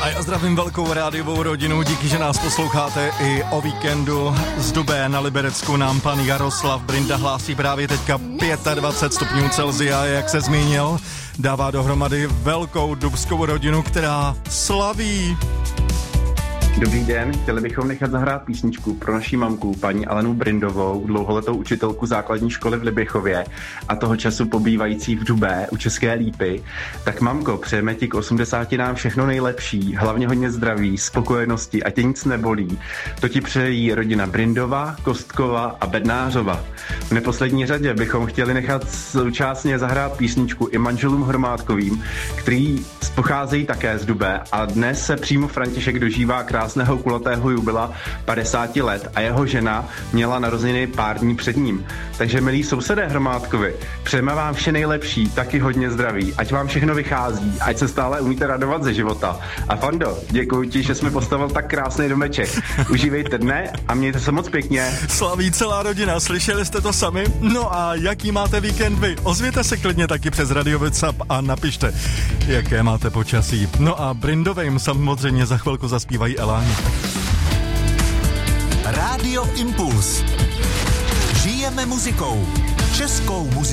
já zdravím velkou rádiovou rodinu, díky, že nás posloucháte i o víkendu. Z Dubé na Liberecku nám pan Jaroslav Brinda hlásí právě teďka 25 stupňů Celsia, jak se zmínil. Dává dohromady velkou dubskou rodinu, která slaví. Dobrý den, chtěli bychom nechat zahrát písničku pro naši mamku, paní Alenu Brindovou, dlouholetou učitelku základní školy v Liběchově a toho času pobývající v Dubé u České Lípy. Tak mamko, přejeme ti k 80 nám všechno nejlepší, hlavně hodně zdraví, spokojenosti a tě nic nebolí. To ti přejí rodina Brindova, Kostkova a Bednářova. V neposlední řadě bychom chtěli nechat současně zahrát písničku i manželům Hromádkovým, který pocházejí také z Dubé a dnes se přímo František dožívá krásného kulatého jubila 50 let a jeho žena měla narozeniny pár dní před ním. Takže milí sousedé Hromádkovi, přejeme vám vše nejlepší, taky hodně zdraví, ať vám všechno vychází, ať se stále umíte radovat ze života. A Fando, děkuji ti, že jsme postavil tak krásný domeček. Užívejte dne a mějte se moc pěkně. Slaví celá rodina, slyšeli jste to sami? No a jaký máte víkend vy? Ozvěte se klidně taky přes Radio WhatsApp a napište, jaké máte počasí. No a Brindovým samozřejmě za chvilku zaspívají Eláni. Rádio Impuls. Žijeme muzikou. Českou muzikou.